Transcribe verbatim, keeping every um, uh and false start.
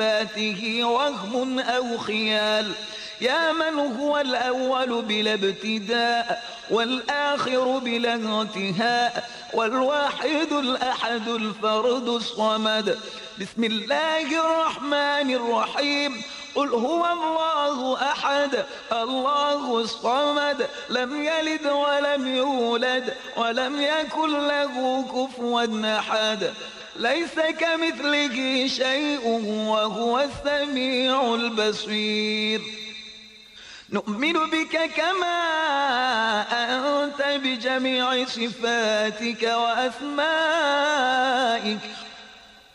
صفاته وهم أو خيال، يا من هو الأول بلا ابتداء والآخر بلا انتهاء والواحد الأحد الفرد الصمد. بسم الله الرحمن الرحيم. قل هو الله أحد الله الصمد لم يلد ولم يولد ولم يكن له كفوا أحد، ليس كمثله شيء وهو السميع البصير. نؤمن بك كما أنت بجميع صفاتك وأسمائك